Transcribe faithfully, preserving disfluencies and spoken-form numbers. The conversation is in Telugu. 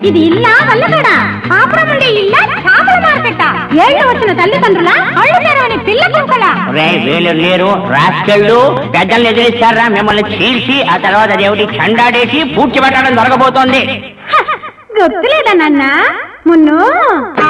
ఇది ఇల్లా వల్లగడా కాపురం ఉండే ఇల్లా చేపల మార్కెట్టా ఏళ్ళు వచ్చిన తల్లిదండ్రుల అళ్ళు తెరవని పిల్ల కుక్కల వీళ్ళు లేరు రాష్ట్రాలు పెద్దల్ని ఎదిరిస్తారా మిమ్మల్ని చీల్చి ఆ తర్వాత దేవుడి చండాడేసి పూడ్చి పెట్టడం జరగబోతోంది. గుర్తులేదా నాన్న మున్ను